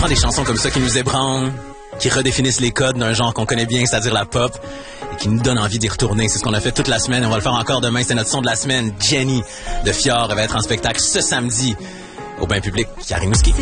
prend des chansons comme ça qui nous ébranlent, qui redéfinissent les codes d'un genre qu'on connaît bien, c'est-à-dire la pop, et qui nous donne envie d'y retourner. C'est ce qu'on a fait toute la semaine, on va le faire encore demain. C'est notre son de la semaine. Jenny de Fior va être en spectacle ce samedi au Bain Public à Rimouski.